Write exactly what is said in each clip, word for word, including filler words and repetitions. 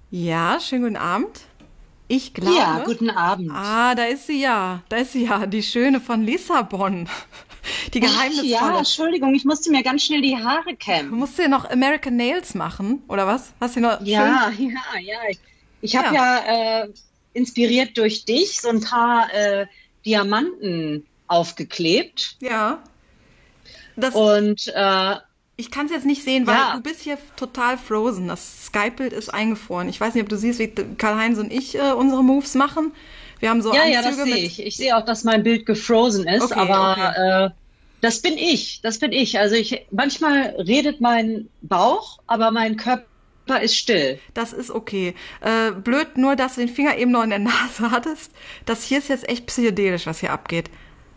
Ja, schönen guten Abend. Ich Ja, glaube. guten Abend. Ah, da ist sie ja. Da ist sie ja, die Schöne von Lissabon. Die Ach ja, geheimnisvolle. Entschuldigung, ich musste mir ganz schnell die Haare kämmen. Musst du ja noch American Nails machen, oder was? Hast du noch schön? Ja, ja, ja. Ich, ich habe Ja, ja äh, inspiriert durch dich so ein paar äh, Diamanten aufgeklebt. ja. Das, Und äh, ich kann es jetzt nicht sehen, weil du ja, bist hier total frozen. Das Skype-Bild ist eingefroren. Ich weiß nicht, ob du siehst, wie Karl-Heinz und ich äh, unsere Moves machen. Wir haben so ja, ja, das Anzüge sehe mit. ich. Ich sehe auch, dass mein Bild gefrozen ist, Okay, okay. aber äh, das bin ich. Das bin ich. Also ich manchmal redet mein Bauch, aber mein Körper ist still. Das ist okay. Äh, blöd nur, dass du den Finger eben noch in der Nase hattest. Das hier ist jetzt echt psychedelisch, was hier abgeht.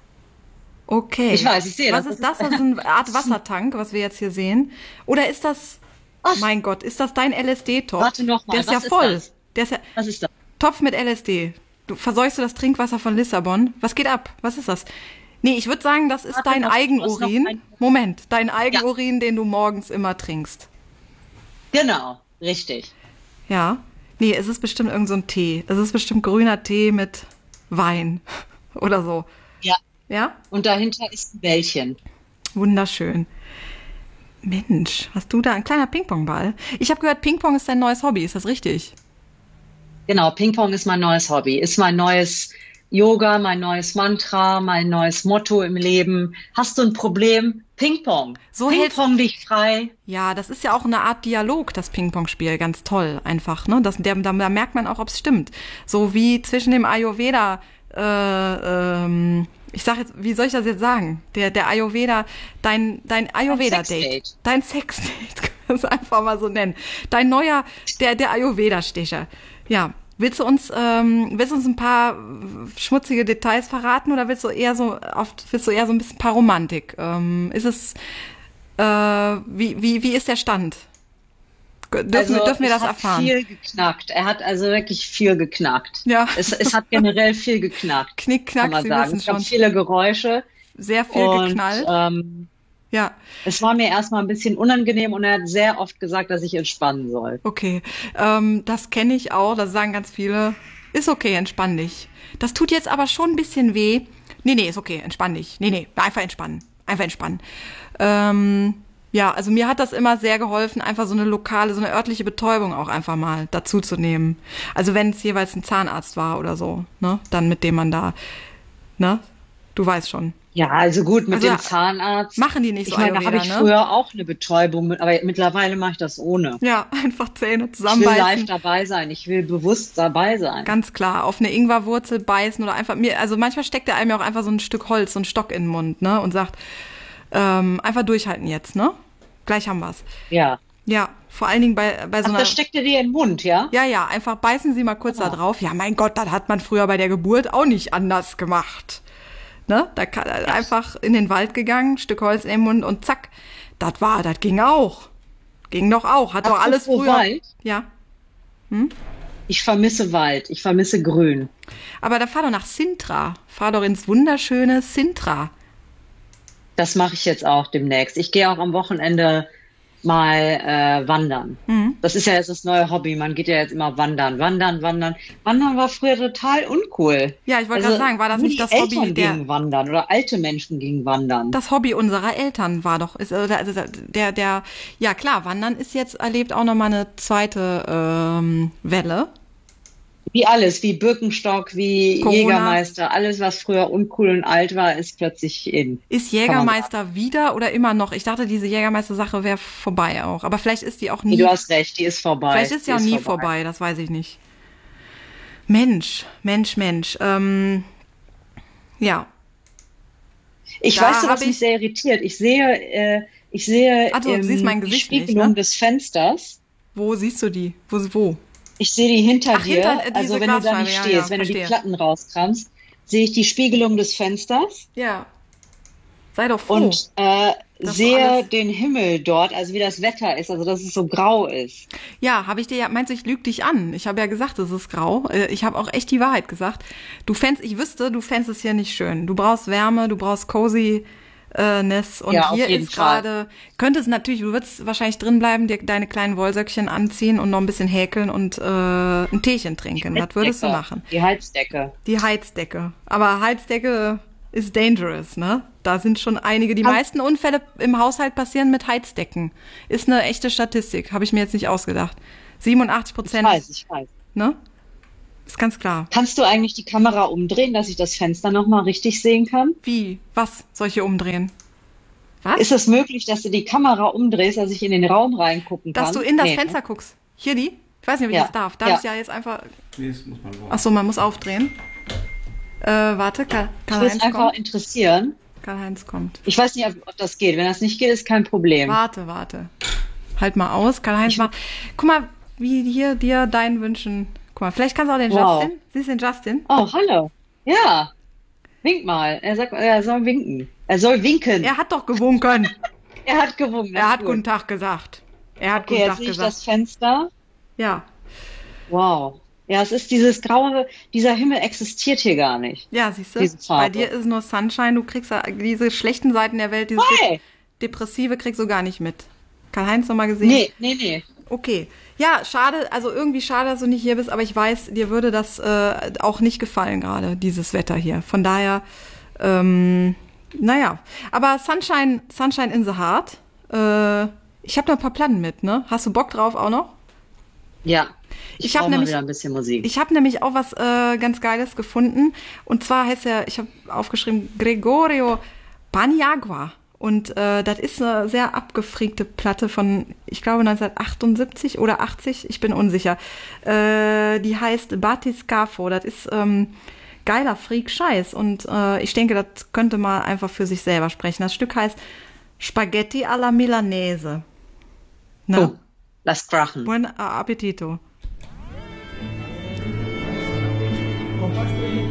Ich Okay. weiß, ich sehe Was das. Das ist ist, das? Das ist eine Art das ist ein, Wassertank, was wir jetzt hier sehen. Oder ist das, ach, mein Gott, ist das dein L S warte D-Topf? noch Der mal, ist ja was ist voll. das? Der ist ja Was ist das? Topf mit L S D. Du verseuchst du das Trinkwasser von Lissabon? Was geht ab? Was ist das? Nee, ich würde sagen, das ist Warte dein noch, ich muss noch Eigenurin. ein. Moment, dein Ja, Eigenurin, den du morgens immer trinkst. genau, richtig. Ja. Nee, es ist bestimmt irgend so ein Tee. Es ist bestimmt grüner Tee mit Wein oder so. Ja. Ja? Und dahinter ist ein Bällchen. Wunderschön. Mensch, hast du da ein kleiner Ping-Pong-Ball? Ich habe gehört, Ping-Pong ist dein neues Hobby. Ist das richtig? Genau, Ping-Pong ist mein neues Hobby, ist mein neues Yoga, mein neues Mantra, mein neues Motto im Leben. Hast du ein Problem? Ping-Pong. So hältst. Ping-Pong dich frei. Ja, das ist ja auch eine Art Dialog, das Ping-Pong-Spiel. Ganz toll, einfach. Ne? Das, der, da, da merkt man auch, ob es stimmt. So wie zwischen dem Ayurveda. Äh, ähm, ich sag jetzt, wie soll ich das jetzt sagen? Der, der Ayurveda, dein, dein Ein Ayurveda-Date, Sexdate. dein Sexdate, kann man es einfach mal so nennen. Dein neuer, der, der Ayurveda-Stecher. Ja. Willst du uns, ähm, willst du uns ein paar schmutzige Details verraten oder willst du eher so oft, willst du eher so ein bisschen paar Romantik? Ähm, ist es, äh, wie, wie, wie ist der Stand? Dürfen wir, Also dürfen wir es das hat erfahren? viel geknackt. Er hat also wirklich viel geknackt. Ja, Es, es hat generell viel geknackt, Knick, kann knack, man Sie sagen. wissen Es gab schon. viele Geräusche Sehr viel und geknallt. ähm, Ja, es war mir erstmal ein bisschen unangenehm und er hat sehr oft gesagt, dass ich entspannen soll. okay. Ähm, das kenne ich auch, das sagen ganz viele. Ist okay, entspann dich. Das tut jetzt aber schon ein bisschen weh. Nee, nee, ist okay, entspann dich. Nee, nee, einfach entspannen. Einfach entspannen. Ähm, ja, also mir hat das immer sehr geholfen, einfach so eine lokale, so eine örtliche Betäubung auch einfach mal dazu zu nehmen. Also wenn es jeweils ein Zahnarzt war oder so, ne, dann mit dem man da, ne, du weißt schon. Ja, also gut, mit Also dem Zahnarzt. machen die nicht so Ich meine, da habe Ayurveda, ich ne? früher auch eine Betäubung, mit- aber mittlerweile mache ich das ohne. Ja, einfach Zähne Ich will live zusammenbeißen. dabei sein. Ich will bewusst dabei sein. Ganz klar, auf eine Ingwerwurzel beißen oder einfach mir, also manchmal steckt der einem ja auch einfach so ein Stück Holz, so ein Stock in den Mund, ne? Und sagt, ähm, einfach durchhalten jetzt, ne? Gleich haben wir's. Ja. Ja, vor allen Dingen bei, bei so Ach, das einer, steckt dir in den Mund, ja? ja, ja, einfach beißen Sie mal kurz da Ah, drauf. Ja, mein Gott, das hat man früher bei der Geburt auch nicht anders gemacht. Ne? Da kann, echt? einfach in den Wald gegangen, Stück Holz in den Mund und zack, das war, das ging auch. Ging doch auch, hat doch alles Apropos früher, Wald. ja. Ich vermisse Wald. Ich vermisse Grün. Aber da fahr doch nach Sintra. Fahr doch ins wunderschöne Sintra. Das mache ich jetzt auch demnächst. Ich gehe auch am Wochenende mal äh, wandern. Das ist ja jetzt das neue Hobby. Man geht ja jetzt immer wandern, wandern, wandern. Wandern war früher total uncool. Ja, ich wollte gerade Also sagen, war das nur nicht die das Hobby Eltern der, gingen wandern oder alte Menschen gingen wandern. das Hobby unserer Eltern war doch, ist, äh, also der, der, ja klar, Wandern ist jetzt, erlebt auch nochmal eine zweite ähm, Welle. Wie alles, wie Birkenstock, wie Corona. Jägermeister, alles, was früher uncool und alt war, ist plötzlich in, Ist kann man sagen. Jägermeister wieder oder immer noch? Ich dachte, diese Jägermeister-Sache wäre vorbei auch. Aber vielleicht ist die auch Nee, du nie, hast recht, die ist vielleicht vorbei. ist Die die auch ist nie vorbei. vorbei, das weiß ich nicht. Mensch, Mensch, Mensch. Ähm, ja, Ich weiß, da was habe mich ich, sehr irritiert. Ich sehe, äh, ich sehe also du siehst ähm, mein die Gesicht nicht, ne? Spiegelung des Fensters. Wo siehst du die? Wo, wo? Ich sehe die hinter Ach, hinter dir. äh, Also diese wenn du da Glasscheibe, nicht ja, ja, stehst, wenn du die verstehe. Platten rauskramst, sehe ich die Spiegelung des Fensters Ja, sei doch froh, und äh, dass du alles. sehe den Himmel dort, also wie das Wetter ist, also dass es so grau ist. Ja, habe ich dir ja, meinst du, ich lüge dich an? Ich habe ja gesagt, es ist grau. Äh, Ich habe auch echt die Wahrheit gesagt. Du fändst, ich wüsste, du fändest es hier nicht schön. Du brauchst Wärme, du brauchst cozy Äh, Ness. Und Ja, auf hier jeden ist Fall. gerade, könnte es natürlich, du würdest wahrscheinlich drin bleiben, dir deine kleinen Wollsöckchen anziehen und noch ein bisschen häkeln und äh, ein Teechen trinken. Das würdest du Heizdecke. machen. Die Heizdecke. Die Heizdecke. Aber Heizdecke ist dangerous, ne? Da sind schon einige. Die Kann- meisten Unfälle im Haushalt passieren mit Heizdecken. Ist eine echte Statistik. Habe ich mir jetzt nicht ausgedacht. siebenundachtzig Ich Prozent, weiß, ich weiß. ne? Ist ganz klar. Kannst du eigentlich die Kamera umdrehen, dass ich das Fenster nochmal richtig sehen kann? Wie? Was? Soll ich hier umdrehen? Was? Ist es möglich, dass du die Kamera umdrehst, dass ich in den Raum reingucken kann? Dass du in das Nee, ne? Fenster guckst. Hier die? Ich weiß nicht, ob ich Ja. das darf. Darf Ja. ich ja jetzt einfach. Nee, das muss man Ach so, man muss aufdrehen. Äh, warte, Karl- Mich würde es Karl-Heinz einfach kommt. interessieren. Karl-Heinz kommt. Ich weiß nicht, ob, ob das geht. Wenn das nicht geht, ist kein Problem. Warte, warte. Halt mal aus. Karl-Heinz, mach. Guck mal, wie hier dir deinen Wünschen. Guck mal, vielleicht kannst du auch den Wow. Justin. Siehst du den Justin? Oh, hallo. Ja. Wink mal. Er sagt, er soll winken. Er soll winken. Er hat doch gewunken. Er hat gewunken. Er das hat ist guten gut. Tag gesagt. Er hat Okay, guten jetzt Tag sehe ich gesagt. das Fenster. Ja. Wow. Ja, es ist dieses graue, dieser Himmel existiert hier gar nicht. Ja, siehst du? Diese Farbe. Bei dir ist nur Sunshine. Du kriegst ja diese schlechten Seiten der Welt, dieses Hey! Depressive kriegst du gar nicht mit. Karl-Heinz noch mal gesehen? Nee, nee, nee. Okay. Ja, schade, also irgendwie schade, dass du nicht hier bist, aber ich weiß, dir würde das äh, auch nicht gefallen gerade, dieses Wetter hier. Von daher, ähm, naja. Aber Sunshine, Sunshine in the Heart, äh, ich habe noch ein paar Platten mit, ne? Hast du Bock drauf auch noch? Ja. Ich, Ich hab brauche mal nämlich- wieder ein bisschen Musik. Ich habe nämlich auch was äh, ganz Geiles gefunden. Und zwar heißt er, ich habe aufgeschrieben, Gregorio Paniagua. Und äh, das ist eine sehr abgefriegte Platte von, ich glaube, neunzehnhundertachtundsiebzig oder achtzig, ich bin unsicher. Äh, die heißt Batiscafo. Das ist ähm, geiler Freak-Scheiß. Und äh, ich denke, das könnte mal einfach für sich selber sprechen. Das Stück heißt Spaghetti alla Milanese. Ne? Oh, lass krachen. Buen appetito. Kompakt